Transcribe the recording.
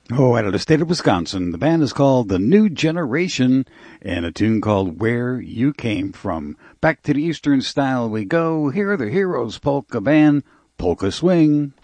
Oh, out of the state of Wisconsin. The band is called The New Generation, and a tune called Where You Came From. Back to the Eastern style we go. Here are the Heroes Polka Band, Polka Swing.